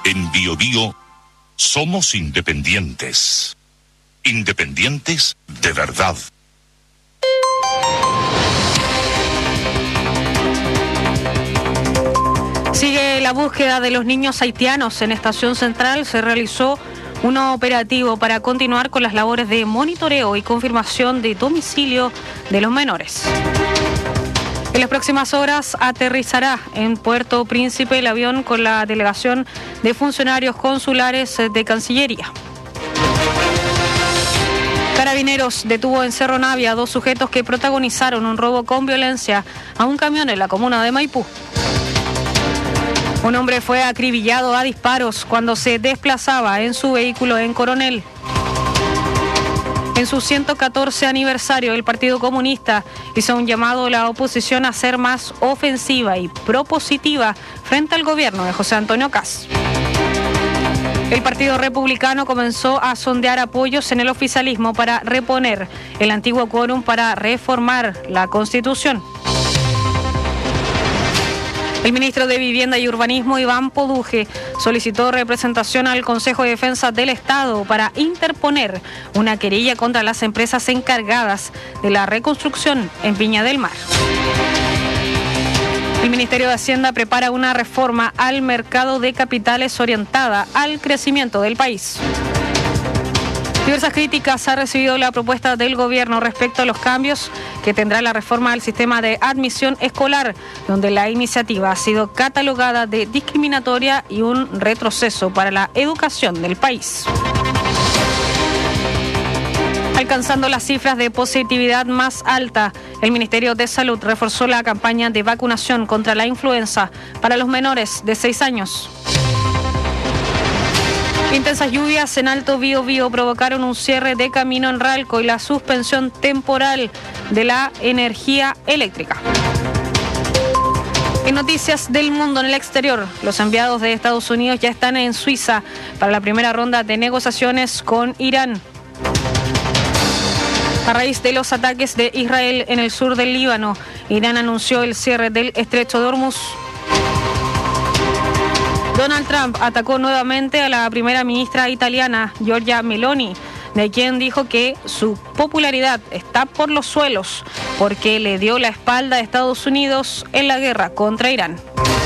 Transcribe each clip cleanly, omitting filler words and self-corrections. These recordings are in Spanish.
En Biobío somos independientes. Independientes de verdad. Sigue la búsqueda de los niños haitianos. En Estación Central se realizó un operativo para continuar con las labores de monitoreo y confirmación de domicilio de los menores. En las próximas horas aterrizará en Puerto Príncipe el avión con la delegación de funcionarios consulares de Cancillería. Carabineros detuvo en Cerro Navia a 2 sujetos que protagonizaron un robo con violencia a un camión en la comuna de Maipú. Un hombre fue acribillado a disparos cuando se desplazaba en su vehículo en Coronel. En su 114 aniversario, el Partido Comunista hizo un llamado a la oposición a ser más ofensiva y propositiva frente al gobierno de José Antonio Kast. El Partido Republicano comenzó a sondear apoyos en el oficialismo para reponer el antiguo quórum para reformar la Constitución. El ministro de Vivienda y Urbanismo, Iván Poduje, solicitó representación al Consejo de Defensa del Estado para interponer una querella contra las empresas encargadas de la reconstrucción en Viña del Mar. El Ministerio de Hacienda prepara una reforma al mercado de capitales orientada al crecimiento del país. Diversas críticas ha recibido la propuesta del gobierno respecto a los cambios que tendrá la reforma al sistema de admisión escolar, donde la iniciativa ha sido catalogada de discriminatoria y un retroceso para la educación del país. Alcanzando las cifras de positividad más alta, el Ministerio de Salud reforzó la campaña de vacunación contra la influenza para los menores de 6 años. Intensas lluvias en Alto Biobío provocaron un cierre de camino en Ralco y la suspensión temporal de la energía eléctrica. En noticias del mundo en el exterior, los enviados de Estados Unidos ya están en Suiza para la primera ronda de negociaciones con Irán. A raíz de los ataques de Israel en el sur del Líbano, Irán anunció el cierre del estrecho de Hormuz. Donald Trump atacó nuevamente a la primera ministra italiana, Giorgia Meloni, de quien dijo que su popularidad está por los suelos porque le dio la espalda a Estados Unidos en la guerra contra Irán.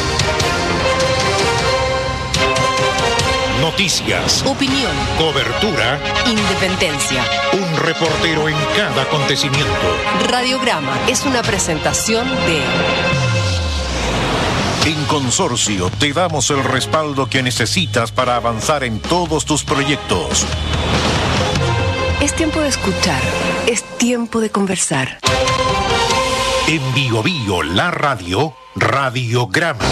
Noticias, opinión, cobertura, independencia. Un reportero en cada acontecimiento. Radiograma es una presentación de... En Consorcio te damos el respaldo que necesitas para avanzar en todos tus proyectos. Es tiempo de escuchar, es tiempo de conversar. En Biobío, la radio, Radiograma.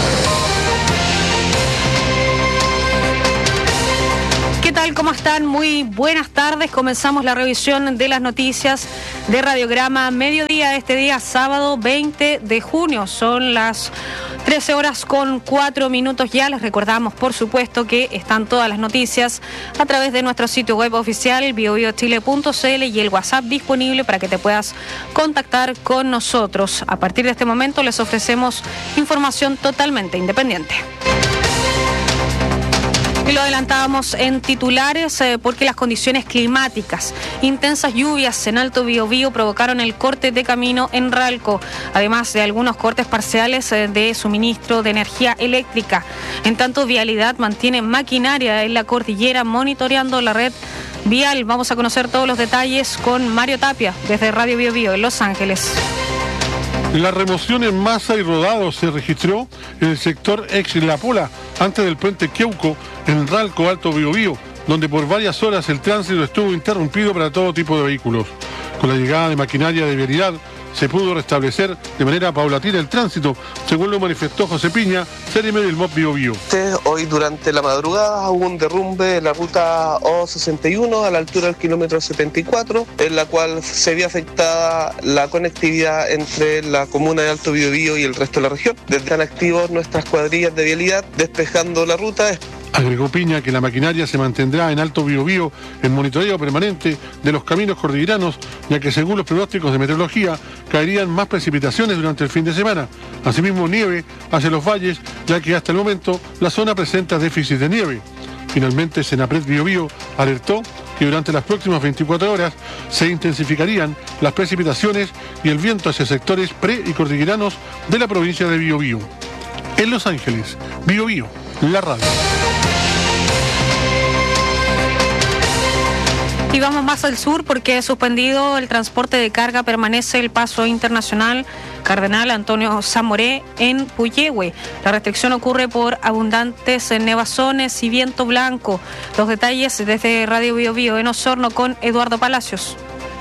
¿Qué tal? ¿Cómo están? Muy buenas tardes. Comenzamos la revisión de las noticias de Radiograma Mediodía, este día sábado 20 de junio. Son las 13 horas con 4 minutos ya. Les recordamos, por supuesto, que están todas las noticias a través de nuestro sitio web oficial, biobiochile.cl, y el WhatsApp disponible para que te puedas contactar con nosotros. A partir de este momento les ofrecemos información totalmente independiente. Y lo adelantábamos en titulares porque las condiciones climáticas, intensas lluvias en Alto Biobío provocaron el corte de camino en Ralco, además de algunos cortes parciales de suministro de energía eléctrica. En tanto, Vialidad mantiene maquinaria en la cordillera monitoreando la red vial. Vamos a conocer todos los detalles con Mario Tapia desde Radio Biobío en Los Ángeles. La remoción en masa y rodado se registró en el sector ex La Pola, antes del puente Queuco, en Ralco, Alto Biobío, donde por varias horas el tránsito estuvo interrumpido para todo tipo de vehículos. Con la llegada de maquinaria de Vialidad, se pudo restablecer de manera paulatina el tránsito, según lo manifestó José Piña, CNM del MOP Biobío. Hoy durante la madrugada hubo un derrumbe de la ruta O61 a la altura del kilómetro 74, en la cual se vio afectada la conectividad entre la comuna de Alto Biobío y el resto de la región. Están activos nuestras cuadrillas de vialidad despejando la ruta, Agregó Piña que la maquinaria se mantendrá en Alto Biobío en monitoreo permanente de los caminos cordilleranos, ya que según los pronósticos de meteorología caerían más precipitaciones durante el fin de semana. Asimismo, nieve hacia los valles, ya que hasta el momento la zona presenta déficit de nieve. Finalmente, Senapred Biobío alertó que durante las próximas 24 horas se intensificarían las precipitaciones y el viento hacia sectores pre- y cordilleranos de la provincia de Biobío. En Los Ángeles, Biobío, la radio. Y vamos más al sur porque suspendido el transporte de carga permanece el paso internacional Cardenal Antonio Zamoré en Puyehue. La restricción ocurre por abundantes nevazones y viento blanco. Los detalles desde Radio Biobío en Osorno con Eduardo Palacios.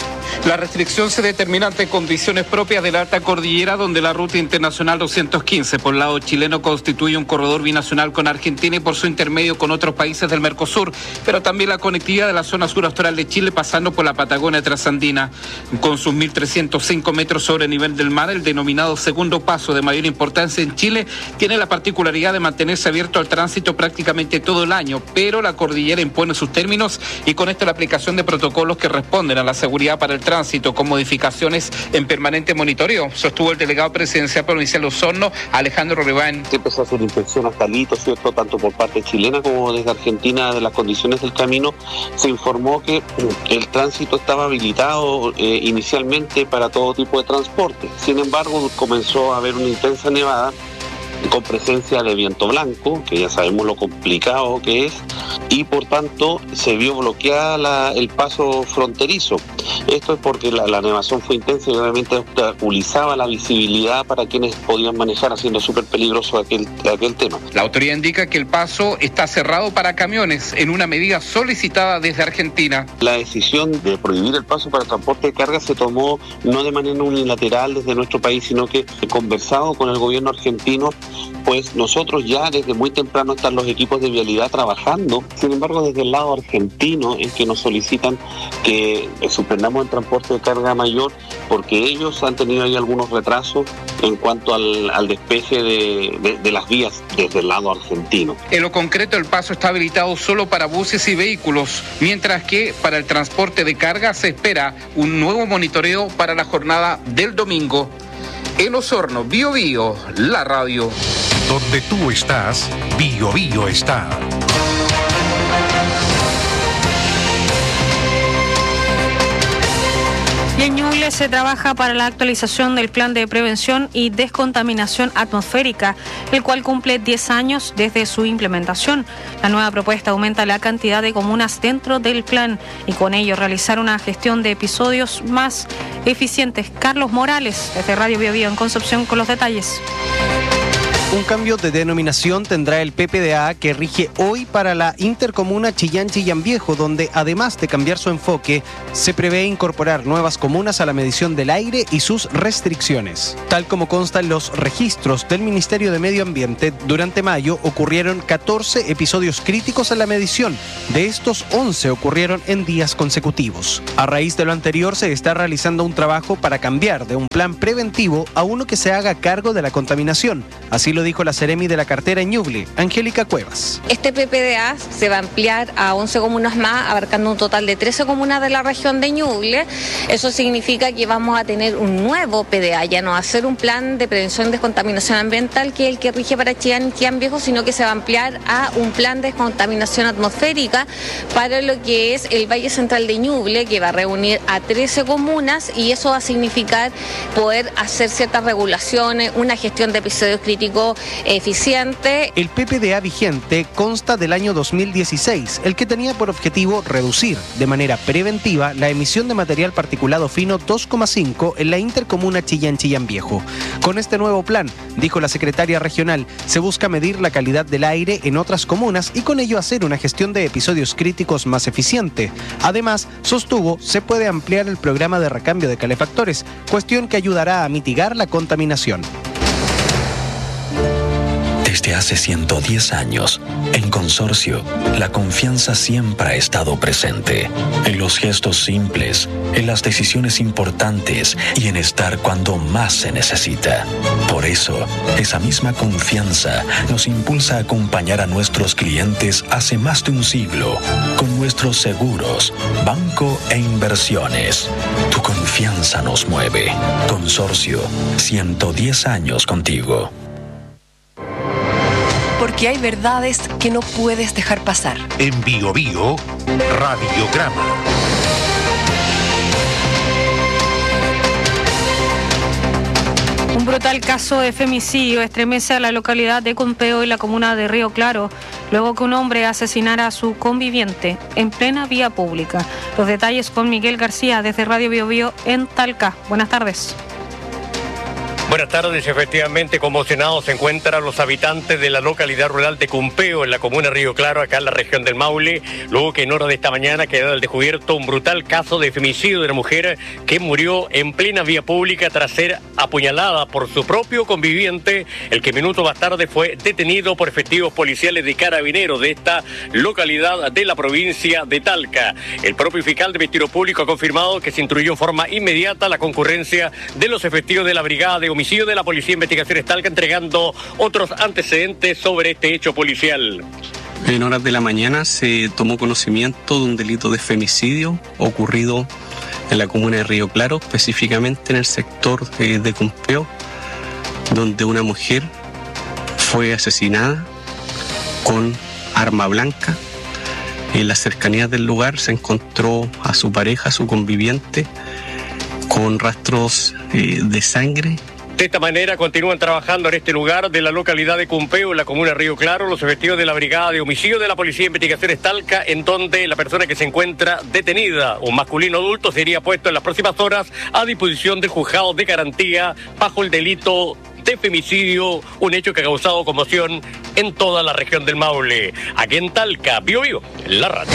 La restricción se determina ante condiciones propias de la alta cordillera, donde la ruta internacional 215 por el lado chileno constituye un corredor binacional con Argentina y por su intermedio con otros países del Mercosur, pero también la conectividad de la zona sur austral de Chile pasando por la Patagonia Trasandina. Con sus 1.305 metros sobre el nivel del mar, el denominado segundo paso de mayor importancia en Chile tiene la particularidad de mantenerse abierto al tránsito prácticamente todo el año, pero la cordillera impone sus términos y con esto la aplicación de protocolos que responden a la seguridad para el tránsito con modificaciones en permanente monitoreo, sostuvo el delegado presidencial provincial de Osorno, Alejandro Ribán. Se empezó a hacer inspección hasta Lito, ¿cierto? Tanto por parte chilena como desde Argentina de las condiciones del camino. Se informó que el tránsito estaba habilitado inicialmente para todo tipo de transporte. Sin embargo, comenzó a haber una intensa nevada con presencia de viento blanco, que ya sabemos lo complicado que es, y por tanto se vio bloqueada el paso fronterizo. Esto es porque la nevazón fue intensa y obviamente obstaculizaba la visibilidad para quienes podían manejar, haciendo súper peligroso aquel tema. La autoridad indica que el paso está cerrado para camiones en una medida solicitada desde Argentina. La decisión de prohibir el paso para transporte de carga se tomó no de manera unilateral desde nuestro país, sino que conversado con el gobierno argentino, pues nosotros ya desde muy temprano están los equipos de vialidad trabajando. Sin embargo, desde el lado argentino es que nos solicitan que suspendamos el transporte de carga mayor porque ellos han tenido ahí algunos retrasos en cuanto al despeje de las vías desde el lado argentino. En lo concreto, el paso está habilitado solo para buses y vehículos, mientras que para el transporte de carga se espera un nuevo monitoreo para la jornada del domingo. En Osorno, Biobío, la radio. Donde tú estás, Biobío está. Y en Ñuble se trabaja para la actualización del plan de prevención y descontaminación atmosférica, el cual cumple 10 años desde su implementación. La nueva propuesta aumenta la cantidad de comunas dentro del plan y con ello realizar una gestión de episodios más eficientes. Carlos Morales, desde Radio Biobío en Concepción, con los detalles. Un cambio de denominación tendrá el PPDA que rige hoy para la intercomuna Chillán Viejo, donde además de cambiar su enfoque, se prevé incorporar nuevas comunas a la medición del aire y sus restricciones. Tal como consta en los registros del Ministerio de Medio Ambiente, durante mayo ocurrieron 14 episodios críticos en la medición. De estos, 11 ocurrieron en días consecutivos. A raíz de lo anterior, se está realizando un trabajo para cambiar de un plan preventivo a uno que se haga cargo de la contaminación. Así lo dijo la Seremi de la cartera en Ñuble, Angélica Cuevas. Este PPDA se va a ampliar a 11 comunas más, abarcando un total de 13 comunas de la región de Ñuble. Eso significa que vamos a tener un nuevo PDA, ya no va a ser un plan de prevención y descontaminación ambiental que es el que rige para Chillán Viejo, sino que se va a ampliar a un plan de descontaminación atmosférica para lo que es el Valle Central de Ñuble, que va a reunir a 13 comunas y eso va a significar poder hacer ciertas regulaciones, una gestión de episodios críticos eficiente. El PPDA vigente consta del año 2016, el que tenía por objetivo reducir de manera preventiva la emisión de material particulado fino 2,5 en la intercomuna Chillán Viejo. Con este nuevo plan, dijo la secretaria regional, se busca medir la calidad del aire en otras comunas y con ello hacer una gestión de episodios críticos más eficiente. Además, sostuvo, se puede ampliar el programa de recambio de calefactores, cuestión que ayudará a mitigar la contaminación. Desde hace 110 años, en Consorcio, la confianza siempre ha estado presente. En los gestos simples, en las decisiones importantes y en estar cuando más se necesita. Por eso, esa misma confianza nos impulsa a acompañar a nuestros clientes hace más de un siglo con nuestros seguros, banco e inversiones. Tu confianza nos mueve. Consorcio, 110 años contigo. Porque hay verdades que no puedes dejar pasar. En Bio Bio, Radiograma. Un brutal caso de femicidio estremece a la localidad de Cumpeo y la comuna de Río Claro, luego que un hombre asesinara a su conviviente en plena vía pública. Los detalles con Miguel García desde Radio Bio Bio en Talca. Buenas tardes. Buenas tardes, efectivamente conmocionados se encuentran los habitantes de la localidad rural de Cumpeo, en la comuna de Río Claro, acá en la región del Maule, luego que en horas de esta mañana quedó al descubierto un brutal caso de femicidio de una mujer que murió en plena vía pública tras ser apuñalada por su propio conviviente, el que minutos más tarde fue detenido por efectivos policiales de Carabineros de esta localidad de la provincia de Talca. El propio fiscal de Ministerio Público ha confirmado que se instruyó en forma inmediata la concurrencia de los efectivos de la Brigada de Homicidio de la Policía de Investigaciones Talca, entregando otros antecedentes sobre este hecho policial. En horas de la mañana se tomó conocimiento de un delito de femicidio ocurrido en la comuna de Río Claro, específicamente en el sector de Cumpeo, donde una mujer fue asesinada con arma blanca. En las cercanías del lugar se encontró a su pareja, su conviviente, con rastros de sangre. De esta manera continúan trabajando en este lugar de la localidad de Cumpeo, en la comuna de Río Claro, los efectivos de la Brigada de Homicidio de la Policía de Investigaciones Talca, en donde la persona que se encuentra detenida, un masculino adulto, sería puesto en las próximas horas a disposición del juzgado de garantía bajo el delito de femicidio, un hecho que ha causado conmoción en toda la región del Maule. Aquí en Talca, Bio Bio, la radio.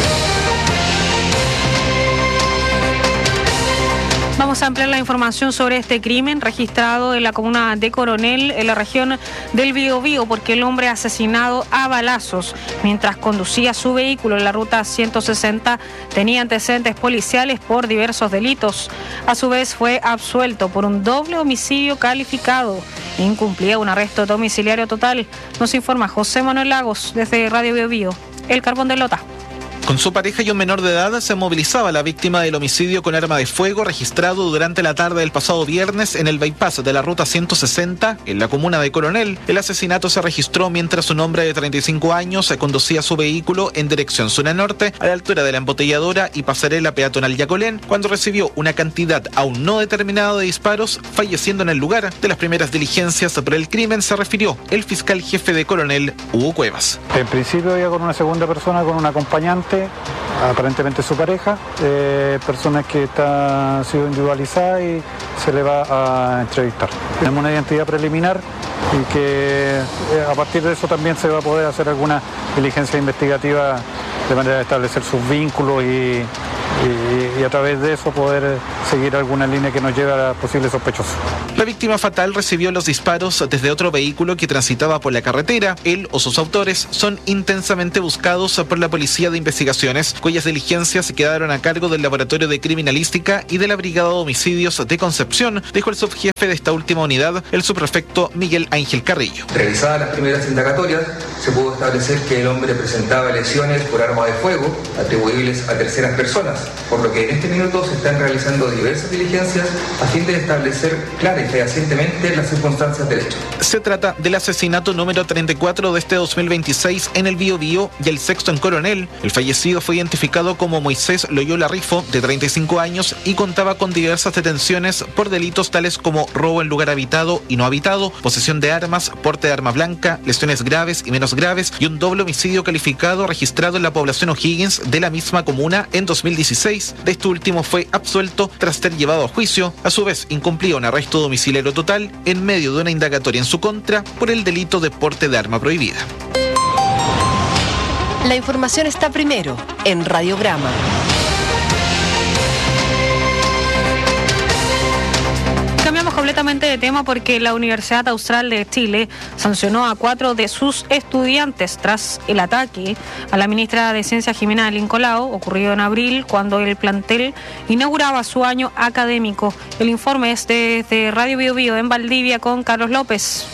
Vamos a ampliar la información sobre este crimen registrado en la comuna de Coronel, en la región del Biobío, porque el hombre asesinado a balazos mientras conducía su vehículo en la ruta 160 tenía antecedentes policiales por diversos delitos. A su vez fue absuelto por un doble homicidio calificado e incumplía un arresto domiciliario total. Nos informa José Manuel Lagos desde Radio Biobío, El Carbón de Lota. Con su pareja y un menor de edad se movilizaba la víctima del homicidio con arma de fuego registrado durante la tarde del pasado viernes en el bypass de la ruta 160 en la comuna de Coronel. El asesinato se registró mientras un hombre de 35 años conducía su vehículo en dirección zona norte a la altura de la embotelladora y pasarela peatonal Yacolén, cuando recibió una cantidad aún no determinada de disparos, falleciendo en el lugar. De las primeras diligencias por el crimen se refirió el fiscal jefe de Coronel, Hugo Cuevas. En principio iba con una segunda persona, con un acompañante, aparentemente su pareja, personas que han sido individualizadas y se le va a entrevistar. Tenemos una identidad preliminar y que a partir de eso también se va a poder hacer alguna diligencia investigativa de manera de establecer sus vínculos y a través de eso poder seguir alguna línea que nos lleve a posibles sospechosos. La víctima fatal recibió los disparos desde otro vehículo que transitaba por la carretera. Él o sus autores son intensamente buscados por la Policía de Investigaciones, cuyas diligencias quedaron a cargo del Laboratorio de Criminalística y de la Brigada de Homicidios de Concepción, dijo el subjefe de esta última unidad, el subprefecto Miguel Ángel Carrillo. Realizadas las primeras indagatorias, se pudo establecer que el hombre presentaba lesiones por arma de fuego atribuibles a terceras personas, por lo que en este minuto se están realizando diversas diligencias a fin de establecer clara y fehacientemente las circunstancias del hecho. Se trata del asesinato número 34 de este 2026 en el Biobío y el sexto en Coronel. El fallecido fue identificado como Moisés Loyola Rifo, de 35 años, y contaba con diversas detenciones por delitos tales como robo en lugar habitado y no habitado, posesión de armas, porte de arma blanca, lesiones graves y menos graves y un doble homicidio calificado registrado en la población O'Higgins de la misma comuna en 2016. De este último fue absuelto tras ser llevado a juicio. A su vez, incumplía un arresto domiciliario total en medio de una indagatoria en su contra por el delito de porte de arma prohibida. La información está primero en Radiograma. cambiamos completamente de tema porque la Universidad Austral de Chile sancionó a 4 de sus estudiantes tras el ataque a la ministra de Ciencia Jimena Lincolao, ocurrido en abril, cuando el plantel inauguraba su año académico. El informe es desde Radio Bio Bio en Valdivia con Carlos López.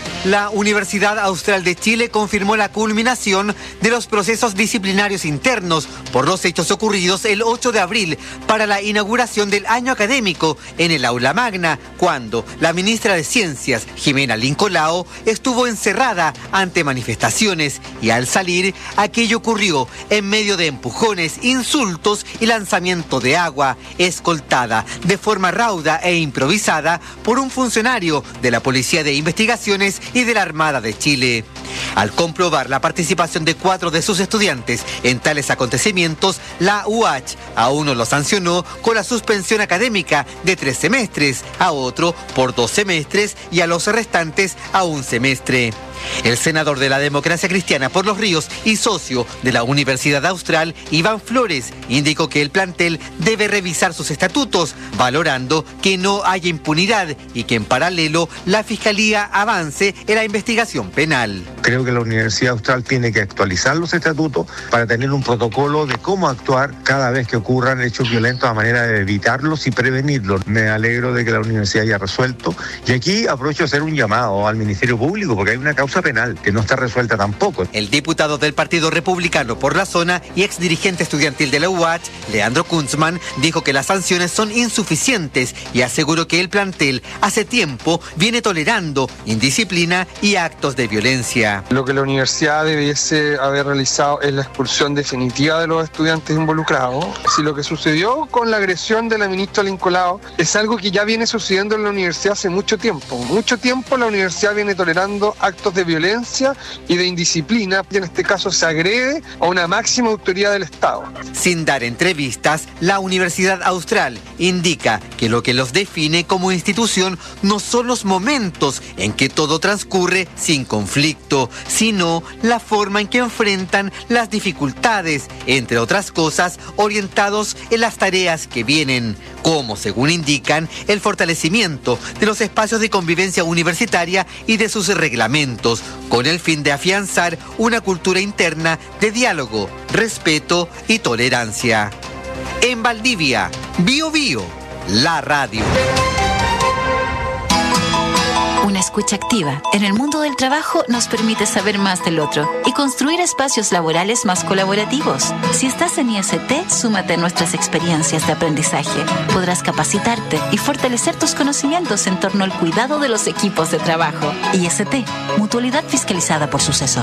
La Universidad Austral de Chile confirmó la culminación de los procesos disciplinarios internos por los hechos ocurridos el 8 de abril para la inauguración del año académico en el aula magna, cuando la ministra de Ciencias, Jimena Lincolao, estuvo encerrada ante manifestaciones y al salir, aquello ocurrió en medio de empujones, insultos y lanzamiento de agua, escoltada de forma rauda e improvisada por un funcionario de la Policía de Investigaciones y de la Armada de Chile. Al comprobar la participación de 4 de sus estudiantes en tales acontecimientos, la UH a uno lo sancionó con la suspensión académica de 3 semestres, a otro por 2 semestres y a los restantes a 1 semestre. El senador de la Democracia Cristiana por Los Ríos y socio de la Universidad Austral, Iván Flores, indicó que el plantel debe revisar sus estatutos, valorando que no haya impunidad y que en paralelo la Fiscalía avance en la investigación penal. Creo que la Universidad Austral tiene que actualizar los estatutos para tener un protocolo de cómo actuar cada vez que ocurran hechos violentos a manera de evitarlos y prevenirlos. Me alegro de que la universidad haya resuelto. Y aquí aprovecho de hacer un llamado al Ministerio Público porque hay una causa penal que no está resuelta tampoco. El diputado del Partido Republicano por la zona y exdirigente estudiantil de la UH, Leandro Kunzman, dijo que las sanciones son insuficientes y aseguró que el plantel hace tiempo viene tolerando indisciplina y actos de violencia. Lo que la universidad debiese haber realizado es la expulsión definitiva de los estudiantes involucrados. Si lo que sucedió con la agresión de la ministra Lincolao es algo que ya viene sucediendo en la universidad hace mucho tiempo la universidad viene tolerando actos de violencia y de indisciplina, y en este caso se agrede a una máxima autoridad del Estado. Sin dar entrevistas, la Universidad Austral indica que lo que los define como institución no son los momentos en que todo transcurre sin conflicto, sino la forma en que enfrentan las dificultades, entre otras cosas, orientados en las tareas que vienen, como, según indican, el fortalecimiento de los espacios de convivencia universitaria y de sus reglamentos, con el fin de afianzar una cultura interna de diálogo, respeto y tolerancia. En Valdivia, Bio Bio, la radio. Una escucha activa en el mundo del trabajo nos permite saber más del otro y construir espacios laborales más colaborativos. Si estás en IST, súmate a nuestras experiencias de aprendizaje. Podrás capacitarte y fortalecer tus conocimientos en torno al cuidado de los equipos de trabajo. IST, Mutualidad Fiscalizada por Suceso.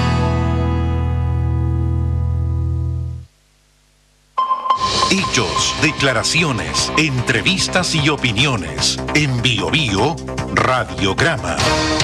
Hechos, declaraciones, entrevistas y opiniones. En Bio Bio, Radiograma.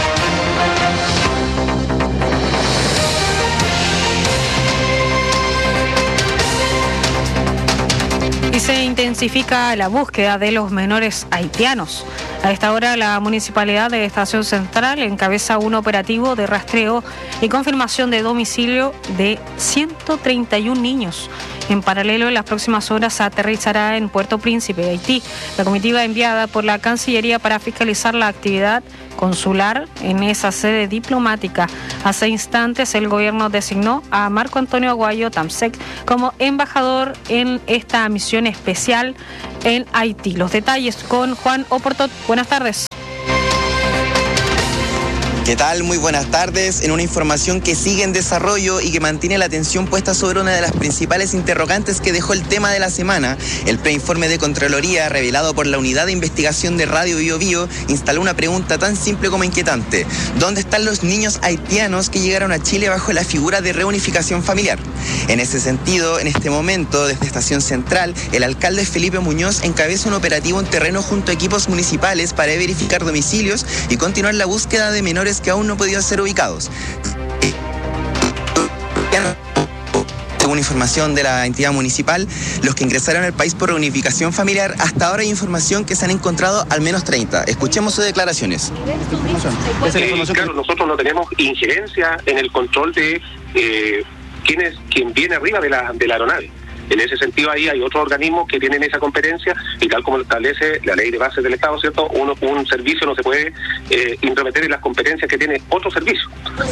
Y se intensifica la búsqueda de los menores haitianos. A esta hora, la Municipalidad de Estación Central encabeza un operativo de rastreo y confirmación de domicilio de 131 niños. En paralelo, en las próximas horas aterrizará en Puerto Príncipe, Haití, la comitiva enviada por la Cancillería para fiscalizar la actividad consular en esa sede diplomática. Hace instantes el gobierno designó a Marco Antonio Aguayo Tamsek como embajador en esta misión especial en Haití. Los detalles con Juan Oportot. Buenas tardes. ¿Qué tal? Muy buenas tardes. En una información que sigue en desarrollo y que mantiene la atención puesta sobre una de las principales interrogantes que dejó el tema de la semana, el preinforme de Contraloría revelado por la Unidad de Investigación de Radio Bio Bio instaló una pregunta tan simple como inquietante. ¿Dónde están los niños haitianos que llegaron a Chile bajo la figura de reunificación familiar? En ese sentido, en este momento, desde Estación Central, el alcalde Felipe Muñoz encabeza un operativo en terreno junto a equipos municipales para verificar domicilios y continuar la búsqueda de menores que aún no han podido ser ubicados. Según información de la entidad municipal, los que ingresaron al país por reunificación familiar, hasta ahora hay información que se han encontrado al menos 30. Escuchemos sus declaraciones. Claro, nosotros no tenemos injerencia en el control de quién viene arriba de la aeronave. En ese sentido, ahí hay otros organismos que tienen esa competencia y tal como lo establece la ley de bases del Estado, ¿cierto? Un servicio no se puede intrometer en las competencias que tiene otro servicio.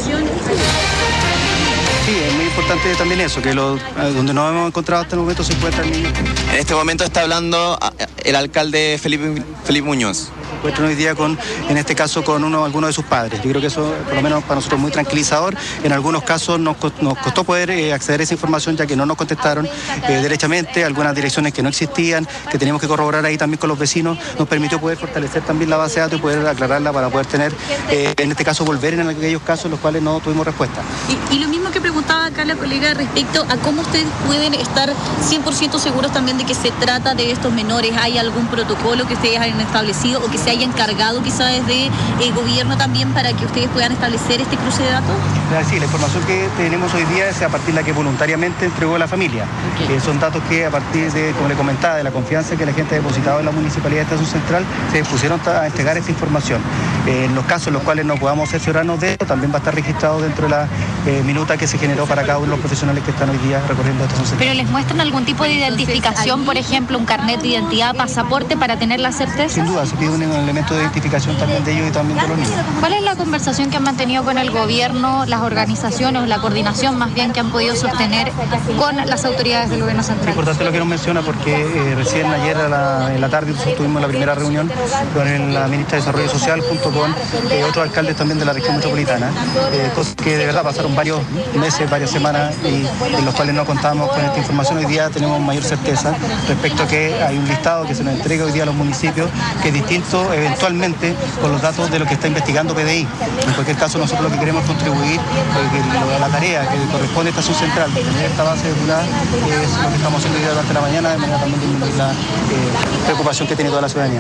Sí, es muy importante también eso, que donde nos hemos encontrado hasta el momento se encuentran niños. En este momento está hablando el alcalde Felipe Muñoz. Se encuentran hoy día en este caso con alguno de sus padres. Yo creo que eso, por lo menos para nosotros, es muy tranquilizador. En algunos casos nos costó poder acceder a esa información, ya que no nos contestaron derechamente, algunas direcciones que no existían, que teníamos que corroborar ahí también con los vecinos. Nos permitió poder fortalecer también la base de datos y poder aclararla para poder tener, en este caso, volver en aquellos casos en los cuales no tuvimos respuesta. Y lo mismo que preguntaba acá la colega respecto a cómo ustedes pueden estar 100% seguros también de que se trata de estos menores. ¿Hay algún protocolo que ustedes hayan establecido o que se haya encargado quizá desde el gobierno también para que ustedes puedan establecer este cruce de datos? Sí, la información que tenemos hoy día es a partir de la que voluntariamente entregó la familia. Son datos que a partir de, como le comentaba, de la confianza que la gente ha depositado en la Municipalidad de Estación Central, se pusieron a entregar esta información. En los casos en los cuales no podamos cerciorarnos de esto, también va a estar registrado dentro de la minuta que se generó para cada uno de los profesionales que están hoy día recorriendo Estación Central. ¿Pero les muestran algún tipo de identificación, por ejemplo, un carnet de identidad, pasaporte, para tener la certeza? Sin duda, se pide un elemento de identificación también de ellos y también de los niños. ¿Cuál es la conversación que han mantenido con el gobierno, las organizaciones, la coordinación más bien que han podido sostener con las autoridades del gobierno central? Es importante lo que nos menciona porque recién ayer en la tarde nosotros tuvimos la primera reunión con la ministra de Desarrollo Social junto con otros alcaldes también de la región metropolitana, cosas que de verdad pasaron varios meses, varias semanas y en los cuales no contábamos con esta información. Hoy día tenemos mayor certeza respecto a que hay un listado que se nos entrega hoy día a los municipios que es distinto eventualmente con los datos de lo que está investigando PDI. En cualquier caso nosotros lo que queremos contribuir a la tarea que corresponde a Estación Central de tener esta base depurada es lo que estamos haciendo hoy día durante la mañana de manera también de disminuir la preocupación que tiene toda la ciudadanía.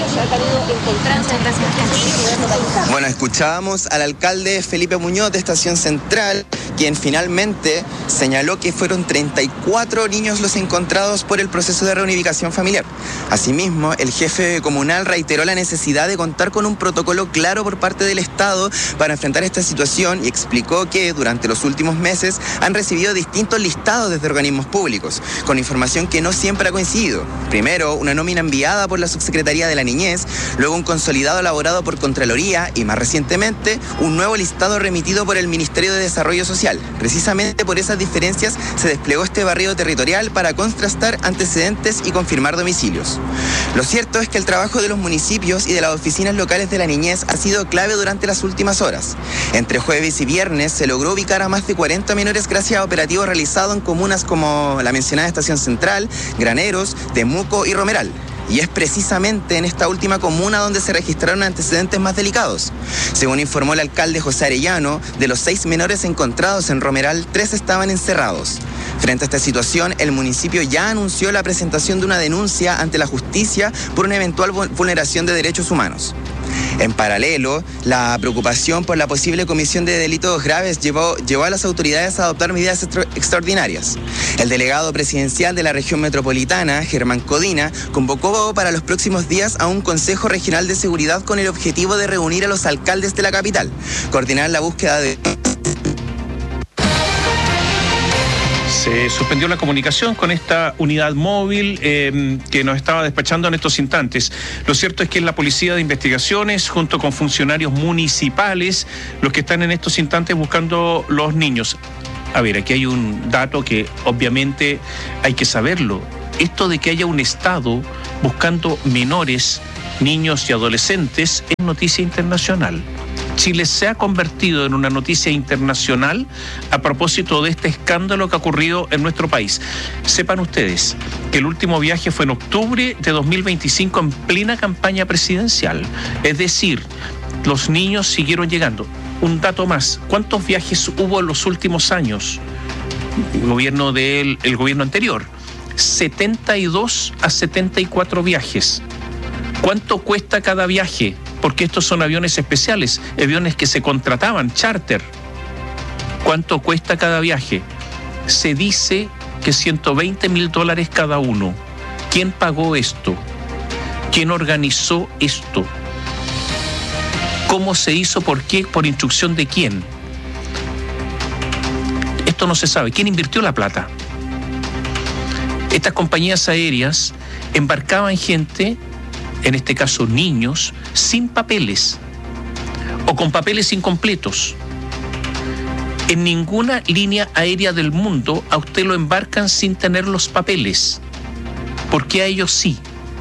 Bueno, escuchábamos al alcalde Felipe Muñoz de Estación Central, quien finalmente señaló que fueron 34 niños los encontrados por el proceso de reunificación familiar. Asimismo, el jefe comunal reiteró la necesidad de contar con un protocolo claro por parte del Estado para enfrentar esta situación y explicó que durante los últimos meses han recibido distintos listados desde organismos públicos, con información que no siempre ha coincidido. Primero, una nómina enviada por la Subsecretaría de la Niñez, luego un consolidado elaborado por Contraloría y más recientemente un nuevo listado remitido por el Ministerio de Desarrollo Social. Precisamente por esas diferencias se desplegó este barrido territorial para contrastar antecedentes y confirmar domicilios. Lo cierto es que el trabajo de los municipios y de las oficinas locales de la niñez ha sido clave durante las últimas horas. Entre jueves y viernes se logró ubicar a más de 40 menores gracias a operativos realizados en comunas como la mencionada Estación Central, Graneros, Temuco y Romeral. Y es precisamente en esta última comuna donde se registraron antecedentes más delicados. Según informó el alcalde José Arellano, de los 6 menores encontrados en Romeral, 3 estaban encerrados. Frente a esta situación, el municipio ya anunció la presentación de una denuncia ante la justicia por una eventual vulneración de derechos humanos. En paralelo, la preocupación por la posible comisión de delitos graves llevó a las autoridades a adoptar medidas extraordinarias. El delegado presidencial de la región metropolitana, Germán Codina, convocó para los próximos días a un Consejo Regional de Seguridad con el objetivo de reunir a los alcaldes de la capital, coordinar la búsqueda de... Se suspendió la comunicación con esta unidad móvil que nos estaba despachando en estos instantes. Lo cierto es que es la Policía de Investigaciones, junto con funcionarios municipales, los que están en estos instantes buscando los niños. A ver, aquí hay un dato que obviamente hay que saberlo. Esto de que haya un Estado buscando menores, niños y adolescentes es noticia internacional. Chile se ha convertido en una noticia internacional a propósito de este escándalo que ha ocurrido en nuestro país. Sepan ustedes que el último viaje fue en octubre de 2025 en plena campaña presidencial. Es decir, los niños siguieron llegando. Un dato más, ¿cuántos viajes hubo en los últimos años? El gobierno anterior, 72 a 74 viajes. ¿Cuánto cuesta cada viaje? Porque estos son aviones especiales, aviones que se contrataban, charter. ¿Cuánto cuesta cada viaje? Se dice que $120,000 cada uno. ¿Quién pagó esto? ¿Quién organizó esto? ¿Cómo se hizo? ¿Por qué? ¿Por instrucción de quién? Esto no se sabe. ¿Quién invirtió la plata? Estas compañías aéreas embarcaban gente, en este caso niños, sin papeles o con papeles incompletos. En ninguna línea aérea del mundo a usted lo embarcan sin tener los papeles. ¿Por qué a ellos sí?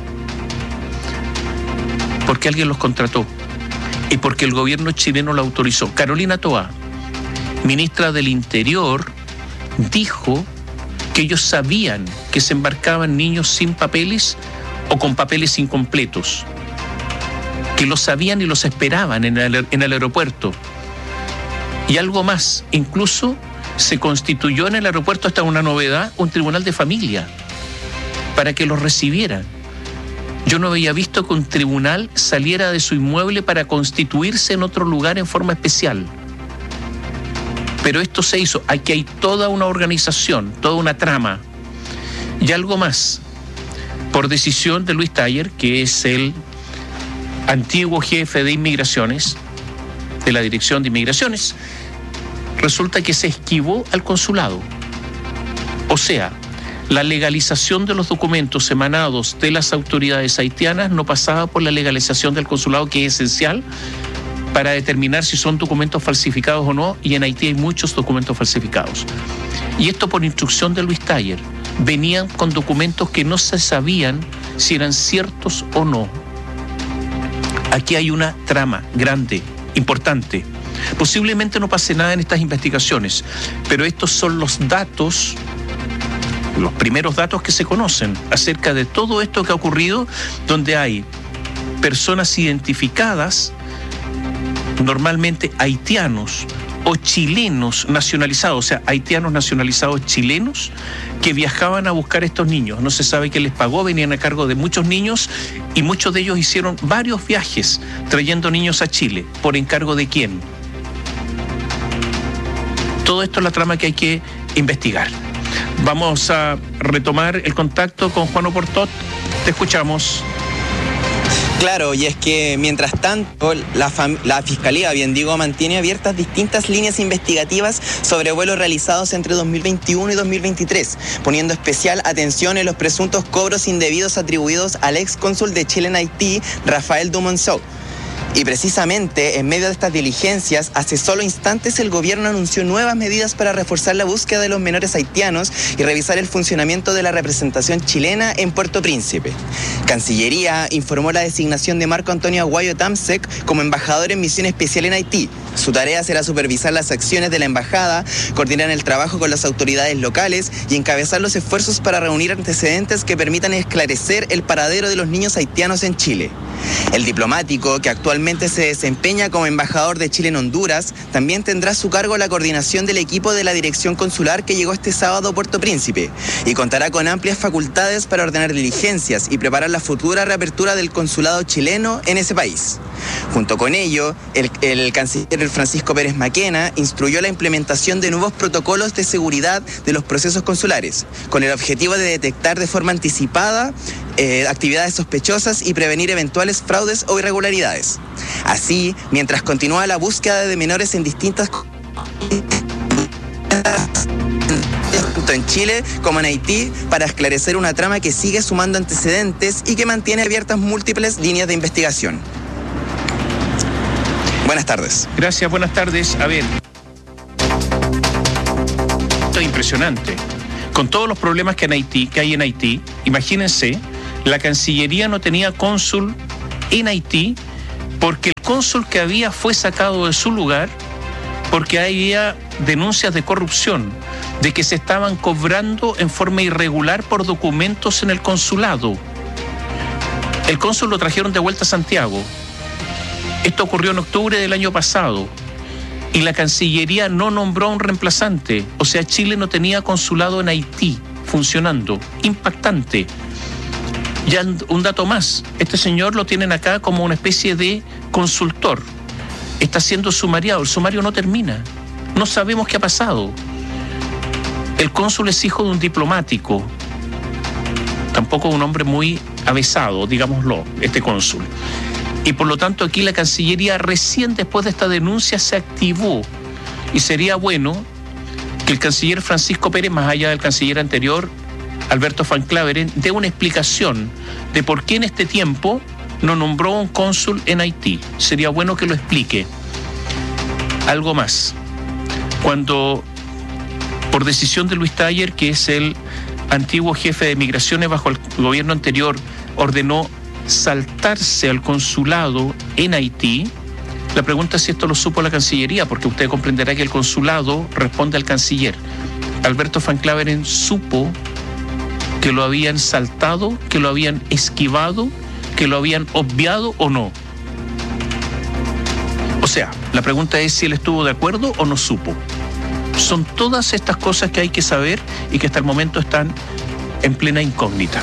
Porque alguien los contrató y porque el gobierno chileno lo autorizó. Carolina Toá, ministra del Interior, dijo que ellos sabían que se embarcaban niños sin papeles o con papeles incompletos, que lo sabían y los esperaban en el aeropuerto. Y algo más, incluso se constituyó en el aeropuerto, hasta una novedad, un tribunal de familia para que los recibieran. Yo no había visto que un tribunal saliera de su inmueble para constituirse en otro lugar en forma especial. Pero esto se hizo. Aquí hay toda una organización, toda una trama. Y algo más, por decisión de Luis Taller, que es el antiguo jefe de inmigraciones, de la Dirección de Inmigraciones, resulta que se esquivó al consulado. O sea, la legalización de los documentos emanados de las autoridades haitianas no pasaba por la legalización del consulado, que es esencial para determinar si son documentos falsificados o no, y en Haití hay muchos documentos falsificados. Y esto por instrucción de Luis Taller. Venían con documentos que no se sabían si eran ciertos o no. Aquí hay una trama grande, importante. Posiblemente no pase nada en estas investigaciones, pero estos son los datos, los primeros datos que se conocen acerca de todo esto que ha ocurrido, donde hay personas identificadas, normalmente haitianos o chilenos nacionalizados, o sea, haitianos nacionalizados chilenos, que viajaban a buscar a estos niños. No se sabe qué les pagó, venían a cargo de muchos niños y muchos de ellos hicieron varios viajes trayendo niños a Chile. ¿Por encargo de quién? Todo esto es la trama que hay que investigar. Vamos a retomar el contacto con Juan Oportot. Te escuchamos. Claro, y es que mientras tanto la Fiscalía, mantiene abiertas distintas líneas investigativas sobre vuelos realizados entre 2021 y 2023, poniendo especial atención en los presuntos cobros indebidos atribuidos al ex cónsul de Chile en Haití, Rafael Dumonceau. Y precisamente en medio de estas diligencias, hace solo instantes el gobierno anunció nuevas medidas para reforzar la búsqueda de los menores haitianos y revisar el funcionamiento de la representación chilena en Puerto Príncipe. Cancillería informó la designación de Marco Antonio Aguayo Tamsek como embajador en misión especial en Haití. Su tarea será supervisar las acciones de la embajada, coordinar el trabajo con las autoridades locales y encabezar los esfuerzos para reunir antecedentes que permitan esclarecer el paradero de los niños haitianos en Chile. El diplomático, que actualmente se desempeña como embajador de Chile en Honduras, también tendrá a su cargo la coordinación del equipo de la dirección consular que llegó este sábado a Puerto Príncipe y contará con amplias facultades para ordenar diligencias y preparar la futura reapertura del consulado chileno en ese país. Junto con ello, el canciller Francisco Pérez Maquena instruyó la implementación de nuevos protocolos de seguridad de los procesos consulares, con el objetivo de detectar de forma anticipada actividades sospechosas y prevenir eventuales fraudes o irregularidades. Así, mientras continúa la búsqueda de menores en distintas tanto en Chile como en Haití, para esclarecer una trama que sigue sumando antecedentes y que mantiene abiertas múltiples líneas de investigación. Buenas tardes. Gracias, buenas tardes. A ver, esto es impresionante. Con todos los problemas que hay en Haití, imagínense, la Cancillería no tenía cónsul en Haití porque el cónsul que había fue sacado de su lugar porque había denuncias de corrupción, de que se estaban cobrando en forma irregular por documentos en el consulado. El cónsul lo trajeron de vuelta a Santiago. Esto ocurrió en octubre del año pasado y la Cancillería no nombró a un reemplazante. O sea, Chile no tenía consulado en Haití funcionando. Impactante. Ya un dato más. Este señor lo tienen acá como una especie de consultor. Está siendo sumariado. El sumario no termina. No sabemos qué ha pasado. El cónsul es hijo de un diplomático. Tampoco un hombre muy avesado, digámoslo, este cónsul. Y por lo tanto aquí la Cancillería recién después de esta denuncia se activó. Y sería bueno que el canciller Francisco Pérez, más allá del canciller anterior, Alberto Van Claveren, dé una explicación de por qué en este tiempo no nombró un cónsul en Haití. Sería bueno que lo explique. Algo más. Cuando, por decisión de Luis Taller, que es el antiguo jefe de migraciones bajo el gobierno anterior, ordenó saltarse al consulado en Haití, la pregunta es si esto lo supo la Cancillería, porque usted comprenderá que el consulado responde al canciller. Alberto Van Claveren supo que lo habían saltado, que lo habían esquivado, que lo habían obviado o no. O sea, la pregunta es si él estuvo de acuerdo o no supo. Son todas estas cosas que hay que saber y que hasta el momento están en plena incógnita.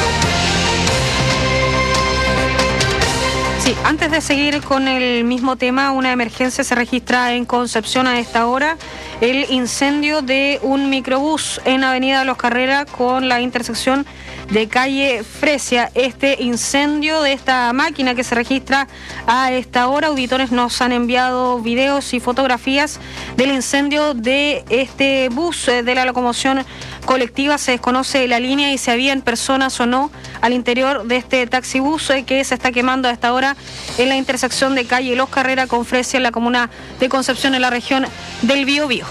Sí, antes de seguir con el mismo tema, una emergencia se registra en Concepción a esta hora. El incendio de un microbús en Avenida Los Carreras con la intersección de calle Fresia. Este incendio de esta máquina que se registra a esta hora, auditores nos han enviado videos y fotografías del incendio de este bus de la locomoción colectiva. Se desconoce la línea y si habían personas o no al interior de este taxibús que se está quemando a esta hora en la intersección de calle Los Carreras con Fresia en la comuna de Concepción en la región del Biobío.